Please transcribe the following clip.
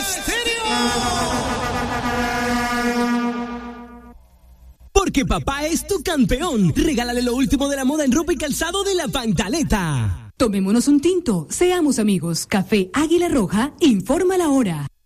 Porque papá es tu campeón. Regálale lo último de la moda en ropa y calzado de La Pantaleta. Tomémonos un tinto, seamos amigos. Café Águila Roja, informa la hora.